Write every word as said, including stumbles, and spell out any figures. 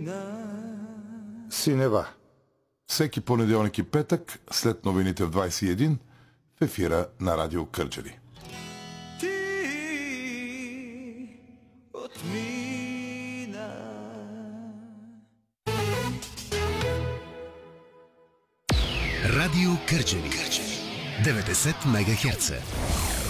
Синева. Всеки понеделник и петък, след новините в двайсет и един, в ефира на Радио Кърджали. Ти отмина. Радио Кърджали. деветдесет мегахерца.